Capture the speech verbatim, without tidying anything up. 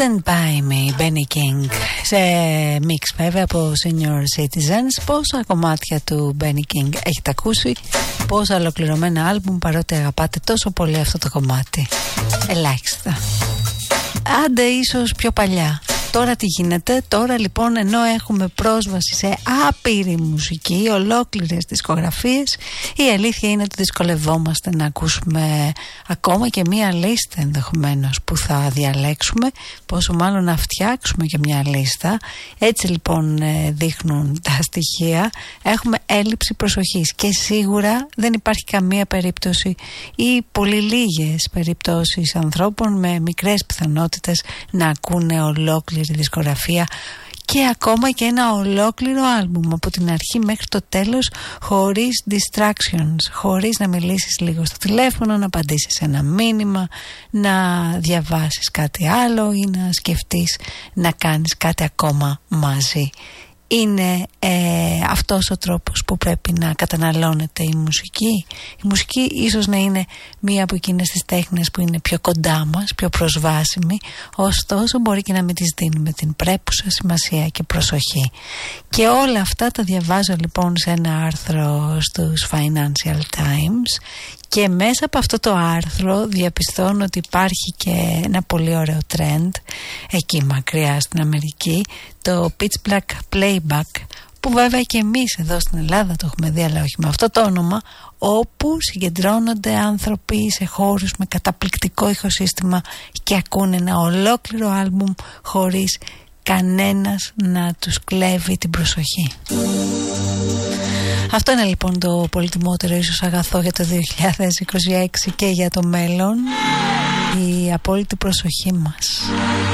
Stand by me, Benny King. Σε mix βέβαια από Senior Citizens. Πόσα κομμάτια του Benny King έχετε ακούσει, πόσα ολοκληρωμένα άλμπουμ, παρότι αγαπάτε τόσο πολύ αυτό το κομμάτι? Ελάχιστα. Άντε ίσως πιο παλιά. Τώρα τι γίνεται? Τώρα λοιπόν, ενώ έχουμε πρόσβαση σε άπειρη μουσική, ολόκληρες δισκογραφίες, η αλήθεια είναι ότι δυσκολευόμαστε να ακούσουμε ακόμα και μία λίστα ενδεχομένως που θα διαλέξουμε, πόσο μάλλον να φτιάξουμε και μία λίστα. Έτσι λοιπόν δείχνουν τα στοιχεία. Έχουμε έλλειψη προσοχής και σίγουρα δεν υπάρχει καμία περίπτωση ή πολύ λίγες περιπτώσεις ανθρώπων με μικρές πιθανότητες να ακούνε ολόκληρη δισκογραφία και ακόμα και ένα ολόκληρο άλμπουμ από την αρχή μέχρι το τέλος, χωρίς distractions, χωρίς να μιλήσεις λίγο στο τηλέφωνο, να απαντήσεις ένα μήνυμα, να διαβάσεις κάτι άλλο ή να σκεφτείς να κάνεις κάτι ακόμα μαζί. Είναι ε, αυτός ο τρόπος που πρέπει να καταναλώνεται η μουσική. Η μουσική ίσως να είναι μία από εκείνες τις τέχνες που είναι πιο κοντά μας, πιο προσβάσιμη, ωστόσο μπορεί και να μην τις δίνουμε την πρέπουσα σημασία και προσοχή. Και όλα αυτά τα διαβάζω λοιπόν σε ένα άρθρο στους Financial Times και μέσα από αυτό το άρθρο διαπιστώνω ότι υπάρχει και ένα πολύ ωραίο trend εκεί μακριά στην Αμερική, το Pitch Black Playback, που βέβαια και εμείς εδώ στην Ελλάδα το έχουμε δει, αλλά όχι με αυτό το όνομα, όπου συγκεντρώνονται άνθρωποι σε χώρους με καταπληκτικό ηχοσύστημα και ακούνε ένα ολόκληρο άλμπουμ χωρίς κανένας να τους κλέβει την προσοχή. Αυτό είναι λοιπόν το πολυτιμότερο ίσως αγαθό για το δύο χιλιάδες είκοσι έξι και για το μέλλον, η απόλυτη προσοχή μας.